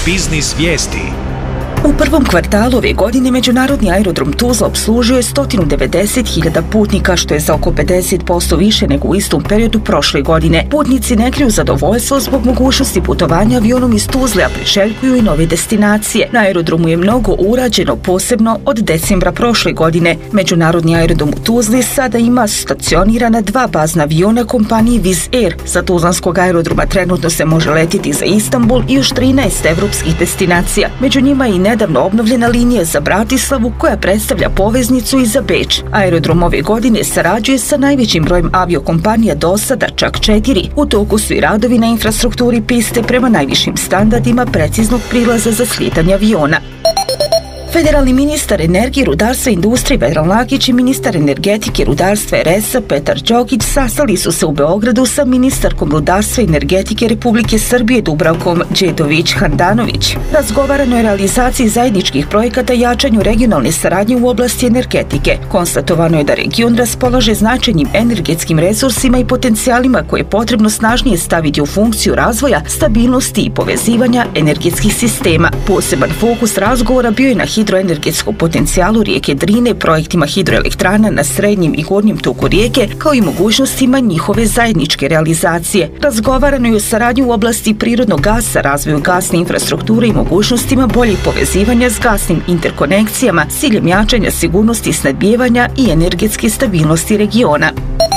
Biznis vijesti. U prvom kvartalu ove godine Međunarodni aerodrom Tuzla opslužio je 190.000 putnika, što je za oko 50% više nego u istom periodu prošle godine. Putnici ne kriju zadovoljstvo zbog mogućnosti putovanja avionom iz Tuzle, a priželjkuju i nove destinacije. Na aerodromu je mnogo urađeno, posebno od decembra prošle godine. Međunarodni aerodrom u Tuzli sada ima stacionirana 2 bazna aviona kompanije Wizz Air. Sa tuzlanskog aerodroma trenutno se može letjeti za Istanbul i još 13 evropskih destinacija. Među njima je i nedavno obnovljena linija za Bratislavu koja predstavlja poveznicu i za Beč. Aerodrom ove godine sarađuje sa najvećim brojem aviokompanija do sada, čak 4. U toku su i radovi na infrastrukturi piste prema najvišim standardima preciznog prilaza za slijetanje aviona. Federalni ministar energije, rudarstva i industrije Vedran Lakić i ministar energetike, rudarstva i RS-a Petar Đokić sastali su se u Beogradu sa ministarkom rudarstva i energetike Republike Srbije Dubravkom Đedović-Handanović. Razgovarano je o realizaciji zajedničkih projekata i jačanju regionalne saradnje u oblasti energetike. Konstatovano je da region raspolaže značajnim energetskim resursima i potencijalima koje je potrebno snažnije staviti u funkciju razvoja, stabilnosti i povezivanja energetskih sistema. Poseban fokus razgovora bio je na hidroenergetskom potencijalu rijeke Drine, projektima hidroelektrana na srednjem i gornjem toku rijeke, kao i mogućnostima njihove zajedničke realizacije. Razgovarano je o saradnji u oblasti prirodnog gasa, razvoju gasne infrastrukture i mogućnostima boljih povezivanja s gasnim interkonekcijama s ciljem jačanja sigurnosti snabdijevanja i energetske stabilnosti regiona.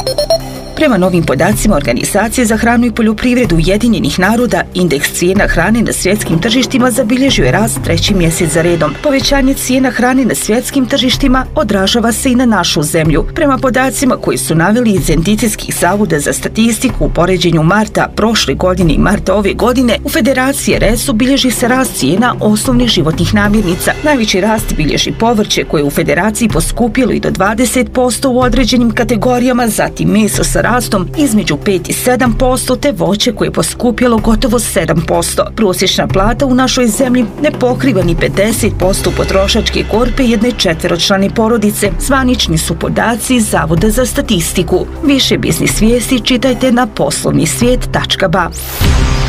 Prema novim podacima Organizacije za hranu i poljoprivredu Ujedinjenih naroda, indeks cijena hrane na svjetskim tržištima zabilježio je rast 3. mjesec za redom. Povećanje cijena hrane na svjetskim tržištima odražava se i na našu zemlju. Prema podacima koji su naveli iz Entiteskih zavoda za statistiku u poređenju marta prošle godine i marta ove godine, u Federaciji RS bilježi se rast cijena osnovnih životnih namirnica. Najveći rast bilježi povrće koje je u Federaciji poskupilo i do 20% u određenim kategorijama, zatim meso sa rastom između 5 i 7%, te voće koje je poskupjelo gotovo 7%. Prosječna plata u našoj zemlji ne pokriva ni 50% potrošačke korpe jedne četveročlane porodice. Zvanični su podaci Zavoda za statistiku. Više biznis vijesti čitajte na poslovnisvijet.ba.